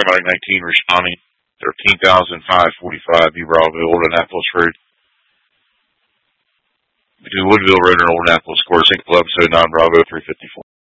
Paramedic 19 responding. 13,545 U Bravo, Old Annapolis Road. Between Woodville Road and Old Annapolis Court, St. Club, so 9 Bravo 354.